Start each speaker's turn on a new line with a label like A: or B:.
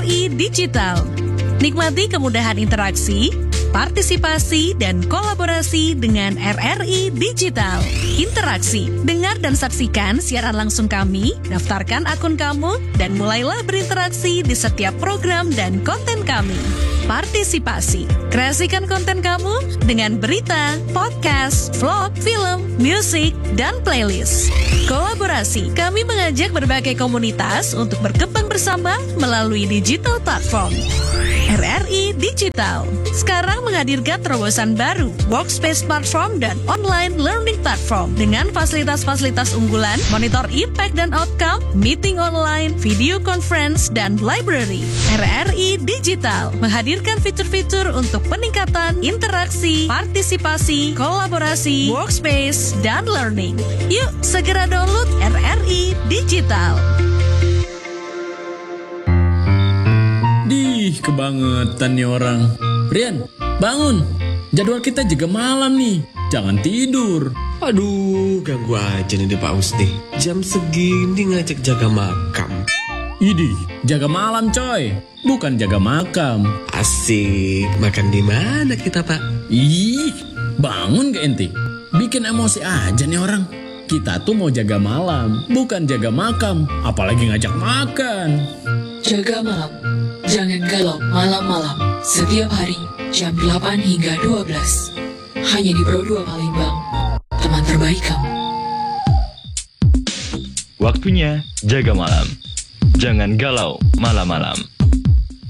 A: RRI Digital. Nikmati kemudahan interaksi, partisipasi, dan kolaborasi dengan RRI Digital. Interaksi, dengar dan saksikan siaran langsung kami, daftarkan akun kamu, dan mulailah berinteraksi di setiap program dan konten kami. Partisipasi, kreasikan konten kamu dengan berita, podcast, vlog, film, musik, dan playlist. Kolaborasi, kami mengajak berbagai komunitas untuk berkembang bersama melalui digital platform. RRI Digital sekarang menghadirkan terobosan baru, workspace platform dan online learning platform dengan fasilitas-fasilitas unggulan, monitor impact dan outcome, meeting online, video conference, dan library. RRI Digital menghadirkan fitur-fitur untuk peningkatan interaksi, partisipasi, kolaborasi, workspace, dan learning. Yuk, segera download RRI Digital.
B: Kebangetan nih orang. Rian, bangun. Jadwal kita jaga malam nih. Jangan tidur.
C: Aduh, ganggu aja nih Pak Usti. Jam segini ngajak jaga makam.
B: Idih, jaga malam coy. Bukan jaga makam.
C: Asik. Makan di mana kita Pak?
B: Ih, bangun gak ente? Bikin emosi aja nih orang. Kita tuh mau jaga malam, bukan jaga makam. Apalagi ngajak makan.
D: Jaga malam. Jangan galau malam-malam. Setiap hari jam 8 hingga 12. Hanya di Pro 2 Palembang. Teman terbaik kamu.
E: Waktunya jaga malam. Jangan galau malam-malam.